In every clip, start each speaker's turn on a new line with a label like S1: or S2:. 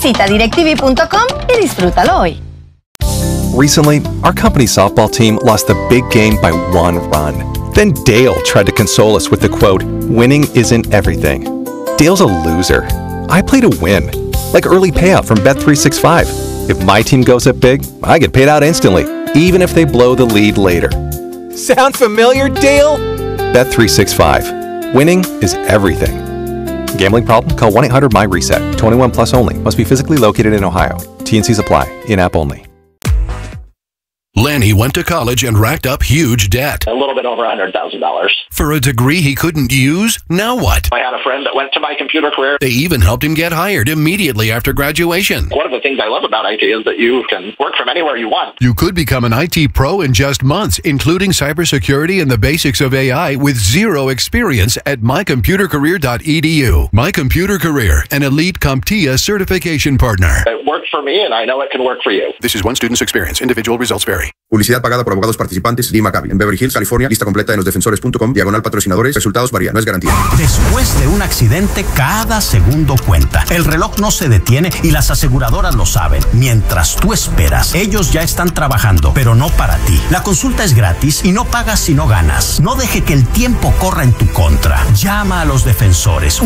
S1: Visita directv.com y disfrútalo hoy.
S2: Recently, our company softball team lost the big game by 1 run. Then Dale tried to console us with the quote, "Winning isn't everything." Dale's a loser. I play to win, like early payout from Bet365. If my team goes up big, I get paid out instantly, even if they blow the lead later. Sound familiar, Dale? Bet365. Winning is everything. Gambling problem? Call 1-800-MY-RESET. 21 plus only. Must be physically located in Ohio. T&Cs apply. In-app only.
S3: Lanny went to college and racked up huge debt.
S4: A little bit over $100,000.
S3: For a degree he couldn't use? Now what?
S4: I had a friend that went to My Computer Career.
S3: They even helped him get hired immediately after graduation.
S4: One of the things I love about IT is that you can work from anywhere you want.
S3: You could become an IT pro in just months, including cybersecurity and the basics of AI with zero experience at mycomputercareer.edu. My Computer Career, an elite CompTIA certification partner.
S4: It worked for me, and I know it can work for you.
S3: This is one student's experience. Individual results vary.
S5: Publicidad pagada por abogados participantes. Lee Maccabi. En Beverly Hills, California. Lista completa en losdefensores.com/patrocinadores. Resultados varían. No es garantía.
S6: Después de un accidente, cada segundo cuenta. El reloj no se detiene y las aseguradoras lo saben. Mientras tú esperas, ellos ya están trabajando, pero no para ti. La consulta es gratis y no pagas si no ganas. No deje que el tiempo corra en tu contra. Llama a los defensores.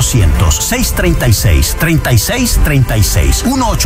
S6: 1-800-636-3636.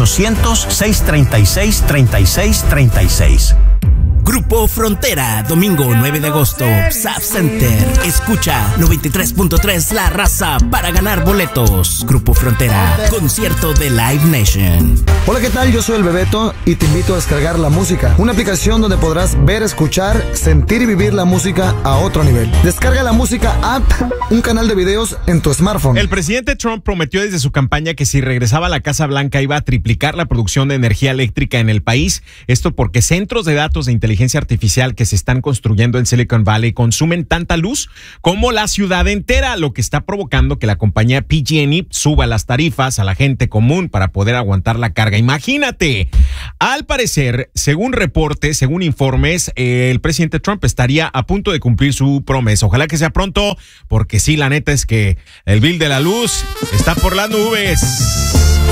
S6: 1-800-636-3636.
S7: Grupo Frontera, domingo 9 de agosto, SAP Center. Escucha 93.3 La Raza para ganar boletos. Grupo Frontera, concierto de Live Nation.
S8: Hola, ¿qué tal? Yo soy el Bebeto y te invito a descargar La Música, una aplicación donde podrás ver, escuchar, sentir y vivir la música a otro nivel. Descarga La Música App, un canal de videos en tu smartphone.
S9: El presidente Trump prometió desde su campaña que si regresaba a la Casa Blanca iba a triplicar la producción de energía eléctrica en el país. Esto porque centros de datos de inteligencia artificial que se están construyendo en Silicon Valley consumen tanta luz como la ciudad entera, lo que está provocando que la compañía PG&E suba las tarifas a la gente común para poder aguantar la carga. Imagínate. Al parecer, según reportes, según informes, el presidente Trump estaría a punto de cumplir su promesa. Ojalá que sea pronto, porque sí, la neta es que el bill de la luz está por las nubes.